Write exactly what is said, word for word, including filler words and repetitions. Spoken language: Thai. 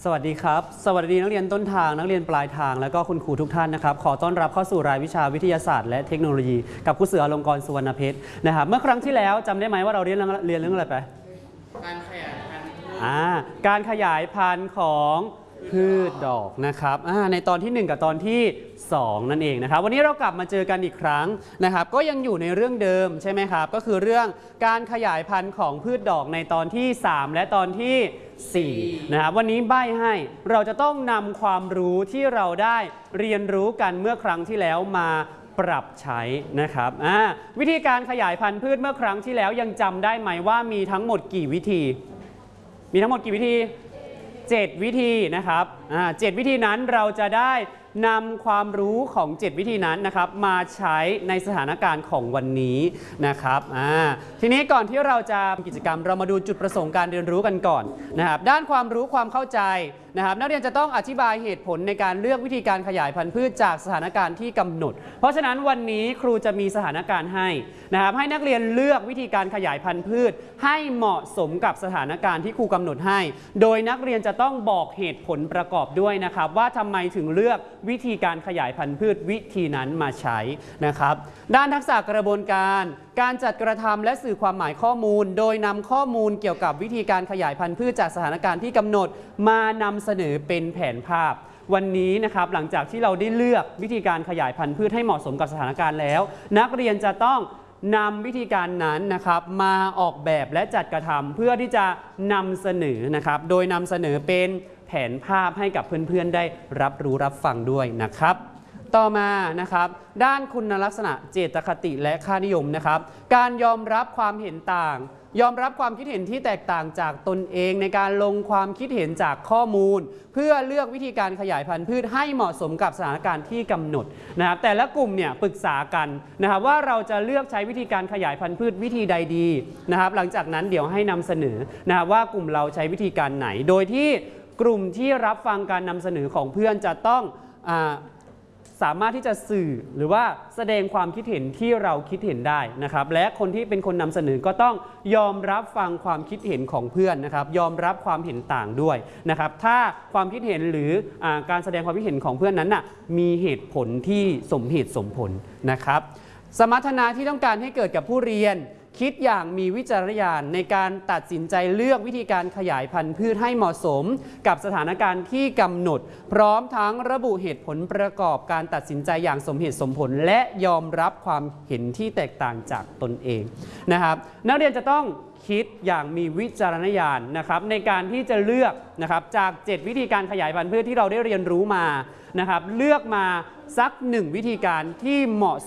สวัสดีครับสวัสดีนักเรียนต้นทางนักเรียนปลายทางและก็คุณครูทุกท่านนะครับขอต้อนรับเข้าสู่รายวิชาวิทยาศาสตร์และเทคโนโลยีกับครูเสืออลงกรณ์สุวรรณเพชรนะครับเมื่อครั้งที่แล้วจำได้ไหมว่าเราเรียนเรียนเรื่องอะไรไปการขยายพันธุ์อ่าการขยายพันธุ์ของพืชดอกนะครับในตอนที่หนึ่งกับตอนที่สองนั่นเองนะครับวันนี้เรากลับมาเจอกันอีกครั้งนะครับก็ยังอยู่ในเรื่องเดิมใช่ไหมครับก็คือเรื่องการขยายพันธุ์ของพืชดอกในตอนที่สามและตอนที่สี่นะครับวันนี้ใบ้ให้เราจะต้องนำความรู้ที่เราได้เรียนรู้กันเมื่อครั้งที่แล้วมาปรับใช้นะครับวิธีการขยายพันธุ์พืชเมื่อครั้งที่แล้วยังจำได้ไหมว่ามีทั้งหมดกี่วิธีมีทั้งหมดกี่วิธีเจ็ดวิธีนะครับเจ็ดวิธีนั้นเราจะได้นำความรู้ของเจ็ดวิธีนั้นนะครับมาใช้ในสถานการณ์ของวันนี้นะครับทีนี้ก่อนที่เราจะกิจกรรมเรามาดูจุดประสงค์การเรียนรู้กันก่อนนะครับด้านความรู้ความเข้าใจนะครับนักเรียนจะต้องอธิบายเหตุผลในการเลือกวิธีการขยายพันธุ์พืชจากสถานการณ์ที่กำหนดเพราะฉะนั้นวันนี้ครูจะมีสถานการณ์ให้นะครับให้นักเรียนเลือกวิธีการขยายพันธุ์พืชให้เหมาะสมกับสถานการณ์ที่ครูกำหนดให้โดยนักเรียนจะต้องบอกเหตุผลประกอบด้วยนะครับว่าทำไมถึงเลือกวิธีการขยายพันธุ์พืชวิธีนั้นมาใช้นะครับด้านทักษะกระบวนการการจัดกระทำและสื่อความหมายข้อมูลโดยนำข้อมูลเกี่ยวกับวิธีการขยายพันธุ์พืชจากสถานการณ์ที่กำหนดมานำเสนอเป็นแผนภาพวันนี้นะครับหลังจากที่เราได้เลือกวิธีการขยายพันธุ์พืชให้เหมาะสมกับสถานการณ์แล้วนักเรียนจะต้องนำวิธีการนั้นนะครับมาออกแบบและจัดกระทำเพื่อที่จะนำเสนอนะครับโดยนำเสนอเป็นแผนภาพให้กับเพื่อนๆได้รับรู้รับฟังด้วยนะครับต่อมานะครับด้านคุณลักษณะเจตคติและค่านิยมนะครับการยอมรับความเห็นต่างยอมรับความคิดเห็นที่แตกต่างจากตนเองในการลงความคิดเห็นจากข้อมูลเพื่อเลือกวิธีการขยายพันธุ์พืชให้เหมาะสมกับสถานการณ์ที่กำหนดนะครับแต่ละกลุ่มเนี่ยปรึกษากันนะครับว่าเราจะเลือกใช้วิธีการขยายพันธุ์พืชวิธีใดดีนะครับหลังจากนั้นเดี๋ยวให้นำเสนอนะครับว่ากลุ่มเราใช้วิธีการไหนโดยที่กลุ่มที่รับฟังการนำเสนอของเพื่อนจะต้องอ่าสามารถที่จะสื่อหรือว่าแสดงความคิดเห็นที่เราคิดเห็นได้นะครับและคนที่เป็นคนนำเสนอก็ต้องยอมรับฟังความคิดเห็นของเพื่อนนะครับยอมรับความเห็นต่างด้วยนะครับถ้าความคิดเห็นหรืออาการแสดงความคิดเห็นของเพื่อนนั้นน่ะมีเหตุผลที่สมเหตุสมผลนะครับสมรรถนะที่ต้องการให้เกิดกับผู้เรียนคิดอย่างมีวิจารณญาณในการตัดสินใจเลือกวิธีการขยายพันธุ์พืชให้เหมาะสมกับสถานการณ์ที่กำหนดพร้อมทั้งระบุเหตุผลประกอบการตัดสินใจอย่างสมเหตุสมผลและยอมรับความเห็นที่แตกต่างจากตนเองนะครับนักเรียนจะต้องคิดอย่างมีวิจารณญาณนะครับในการที่จะเลือกนะครับจากเจ็ดวิธีการขยายพันธุ์พืชที่เราได้เรียนรู้มานะครับเลือกมาสักหนึ่งวิธีการที่เหมาะ